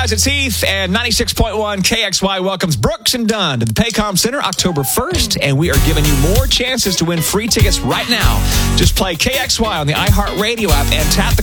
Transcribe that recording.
guys, it's Heath, and 96.1 KXY welcomes Brooks and Dunn to the Paycom Center October 1st, and we are giving you more chances to win free tickets right now. Just play KXY on the iHeartRadio app and tap the